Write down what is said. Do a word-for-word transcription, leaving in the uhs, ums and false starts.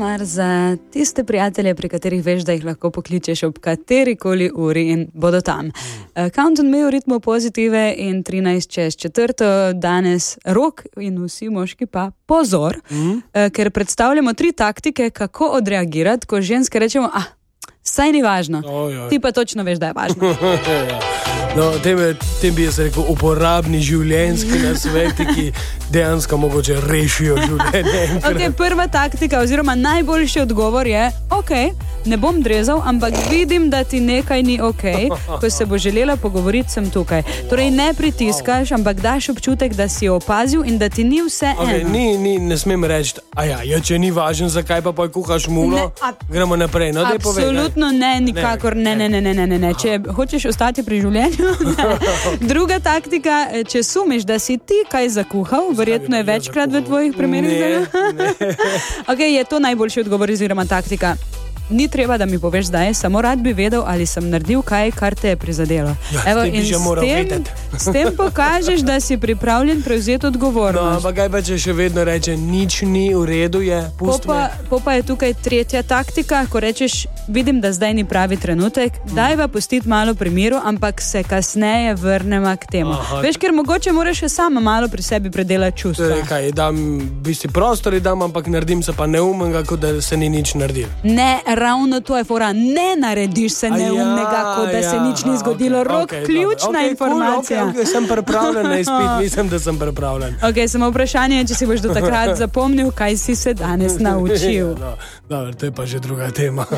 stvar za tiste prijatelje, pri katerih veš, da jih lahko pokličeš ob katerikoli uri in bodo tam. Uh, Count on me v ritmu pozitive in trinajst čez četrto danes Rok in vsi moški pa pozor, mm. uh, ker predstavljamo tri taktike, kako odreagirati, ko ženske rečemo, ah, saj ni važno. Oj, oj. Ti pa točno veš, da je važno. No, tem, tem bi jaz rekel uporabni življenjski nasveti, ki dejansko mogoče rešijo življenje. Okay, prva taktika oziroma najboljši odgovor je, ok, ne bom drezal, ampak vidim, da ti nekaj ni ok, ko se bo želela pogovoriti, sem tukaj. Torej ne pritiskaš, ampak daš občutek, da si jo opazil in da ti ni vse okay, eno. Ni, ni, ne smem reči, a ja, ja, če ni važen, zakaj pa pa kuhaš mulo, ne, a, gremo naprej. No, absolutno ne, nikakor ne, ne, ne, ne, ne, ne, ne. Če hočeš ostati pri življenju. Druga taktika, če sumiš, da si ti kaj zakuhal, verjetno je večkrat v tvojih primerih. Okay, je to najboljši odgovor oziroma taktika. Ni treba, da mi poveš zdaj, samo rad bi vedel, ali sem naredil kaj, kar te je prizadelo. Ja, Evo, in s tem, s tem pokažeš, da si pripravljen prevzeti odgovornost. No, ampak kaj pa, če še vedno reče, nič ni, v redu je, pust me. Po pa je tukaj tretja taktika, ko rečeš, vidim, da zdaj ni pravi trenutek, hmm. dajva pustiti malo pri miru, ampak se kasneje vrnemo k temu. Aha. Veš, ker mogoče moraš še sama malo pri sebi predelati čustva. Torej, kaj, dam bisti prostor, dam, ampak naredim se pa neumenga, kot da se ni nič naredil. Ne, ravno to je fora, ne narediš se neumnega, ja, kot da ja, se nič ni zgodilo. Okay, Rok, okay, ključna okay, informacija. Cool, okay, okay, sem pripravljen na izpit, mislim, da sem pripravljen. Ok, samo vprašanje, če si boš do takrat zapomnil, kaj si se danes naučil. No, dobro, to je pa že druga tema.